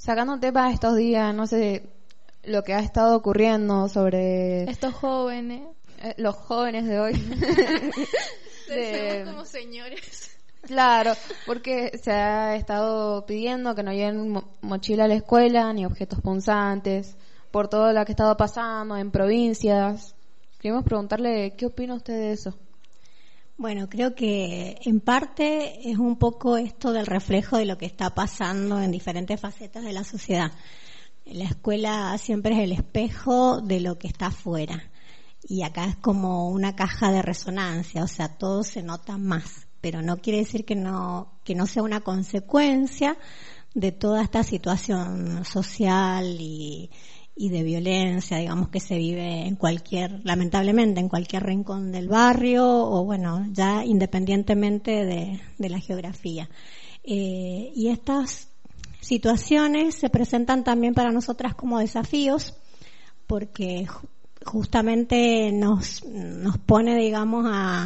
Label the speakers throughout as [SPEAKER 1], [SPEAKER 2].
[SPEAKER 1] sacando temas estos días, no sé, lo que ha estado ocurriendo sobre
[SPEAKER 2] estos jóvenes,
[SPEAKER 1] los jóvenes de hoy.
[SPEAKER 2] Decimos como señores.
[SPEAKER 1] Claro, porque se ha estado pidiendo que no lleven mochila a la escuela ni objetos punzantes por todo lo que ha estado pasando en provincias. Queremos preguntarle qué opina usted de eso.
[SPEAKER 3] Bueno, creo que en parte es un poco esto del reflejo de lo que está pasando en diferentes facetas de la sociedad. La escuela siempre es el espejo de lo que está afuera. Y acá es como una caja de resonancia, o sea, todo se nota más. Pero no quiere decir que no sea una consecuencia de toda esta situación social y de violencia, digamos, que se vive lamentablemente en cualquier rincón del barrio o bueno, ya independientemente de la geografía. Y estas situaciones se presentan también para nosotras como desafíos porque justamente nos pone, digamos,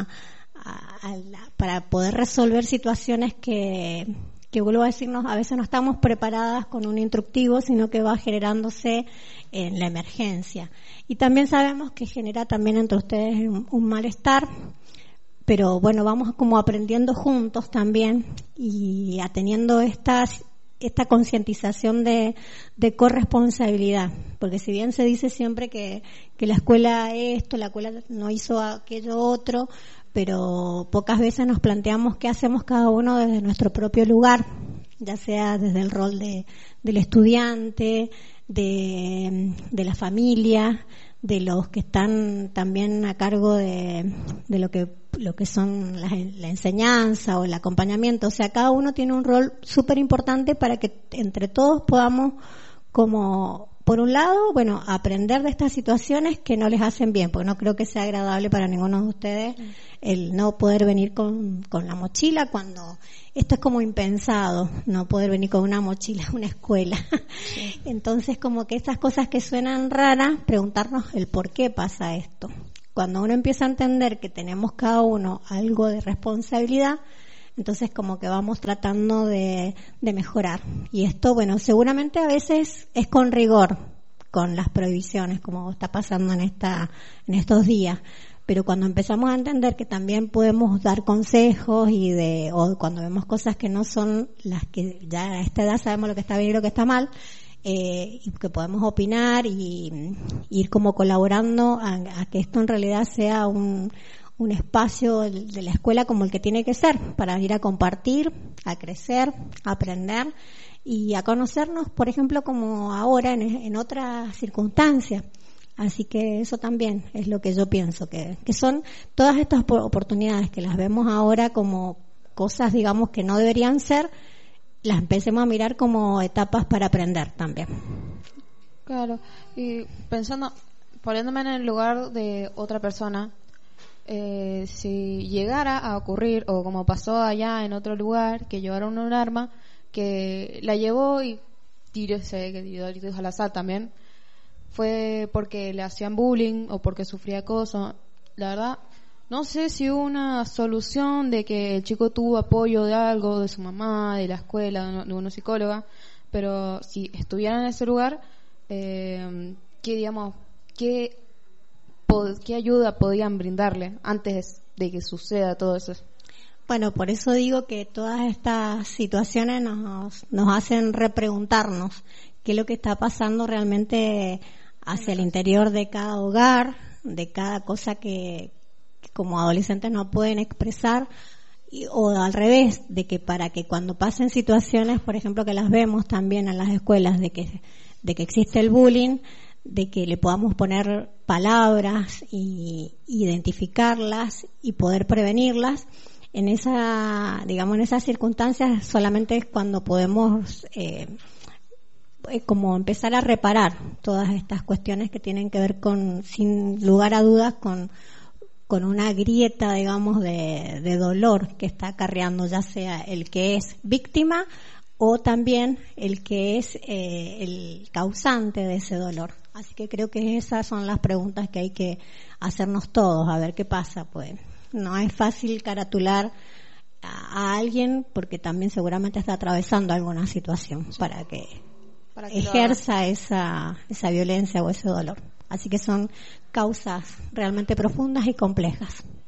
[SPEAKER 3] para poder resolver situaciones que vuelvo a decirnos, a veces no estamos preparadas con un instructivo, sino que va generándose en la emergencia. Y también sabemos que genera también entre ustedes un malestar, pero bueno, vamos como aprendiendo juntos también y teniendo esta concientización de corresponsabilidad, porque si bien se dice siempre que la escuela esto, la escuela no hizo aquello otro, pero pocas veces nos planteamos qué hacemos cada uno desde nuestro propio lugar, ya sea desde el rol del estudiante, de la familia, de los que están también a cargo de lo que son la enseñanza o el acompañamiento. O sea, cada uno tiene un rol súper importante para que entre todos podamos, como, por un lado, bueno, aprender de estas situaciones que no les hacen bien, porque no creo que sea agradable para ninguno de ustedes el no poder venir con la mochila cuando esto es como impensado, no poder venir con una mochila a una escuela. Sí. Entonces, como que estas cosas que suenan raras, preguntarnos el por qué pasa esto. Cuando uno empieza a entender que tenemos cada uno algo de responsabilidad, entonces como que vamos tratando de mejorar. Y esto, bueno, seguramente a veces es con rigor, con las prohibiciones, como está pasando en estos días. Pero cuando empezamos a entender que también podemos dar consejos o cuando vemos cosas que no son las que ya a esta edad sabemos lo que está bien y lo que está mal, y que podemos opinar y ir como colaborando a que esto en realidad sea un espacio de la escuela como el que tiene que ser, para ir a compartir, a crecer, a aprender y a conocernos, por ejemplo, como ahora en otras circunstancias. Así que eso también es lo que yo pienso, que son todas estas oportunidades que las vemos ahora como cosas, digamos, que no deberían ser, las empecemos a mirar como etapas para aprender también.
[SPEAKER 1] Claro, y poniéndome en el lugar de otra persona, si llegara a ocurrir, o como pasó allá en otro lugar, que llevaron un arma, que la llevó y tiró tiros al azar también, fue porque le hacían bullying o porque sufría acoso. La verdad, no sé si hubo una solución de que el chico tuvo apoyo de algo, de su mamá, de la escuela, de una psicóloga, pero si estuviera en ese lugar, ¿qué ayuda podían brindarle antes de que suceda todo eso?
[SPEAKER 3] Bueno, por eso digo que todas estas situaciones nos hacen repreguntarnos qué es lo que está pasando realmente hacia el interior de cada hogar, de cada cosa que como adolescentes no pueden expresar, o al revés, de que para que cuando pasen situaciones, por ejemplo, que las vemos también en las escuelas, de que existe el bullying, de que le podamos poner palabras y identificarlas y poder prevenirlas. En esas circunstancias solamente es cuando podemos como empezar a reparar todas estas cuestiones que tienen que ver sin lugar a dudas, con una grieta, digamos, de dolor que está acarreando, ya sea el que es víctima o también el que es el causante de ese dolor. Así que creo que esas son las preguntas que hay que hacernos todos, a ver qué pasa. Pues no es fácil caratular a alguien porque también seguramente está atravesando alguna situación para que
[SPEAKER 1] para que
[SPEAKER 3] ejerza esa violencia o ese dolor. Así que son causas realmente profundas y complejas.